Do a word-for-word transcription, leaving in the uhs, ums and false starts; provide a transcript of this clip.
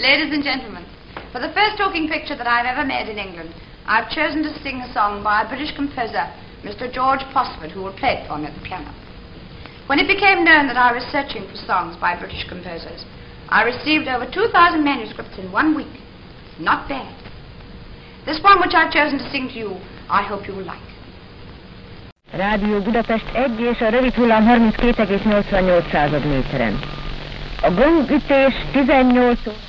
Ladies and gentlemen, for the first talking picture that I've ever made in England, I've chosen to sing a song by a British composer, Mister George Posford, who will play it for me at the piano. When it became known that I was searching for songs by British composers, I received over two thousand manuscripts in one week. Not bad. This one which I've chosen to sing to you, I hope you will like. Rádió Budapest egy és a rövid hullám harminckét egész nyolcvannyolc méteren. A gongütés tizennyolc